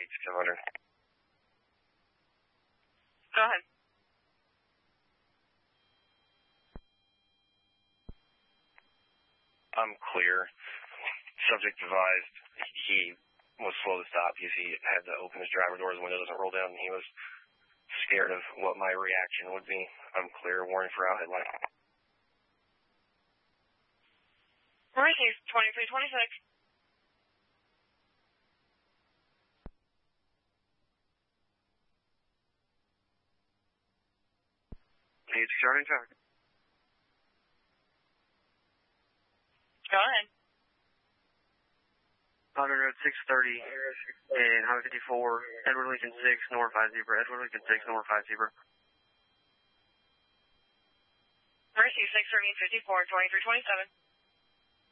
H700. Go ahead. I'm clear. Subject advised he was slow to stop because he had to open his driver door, his window doesn't roll down, and he was scared of what my reaction would be. I'm clear. Warning for out headlight. Mauritius 2326. It's starting traffic. Go ahead. Powder Road 630 and Highway 54, Edward Lincoln 6, North 5 Zebra, Edward Lincoln 6, North 5 Zebra. Mauritius 6 54, 2327.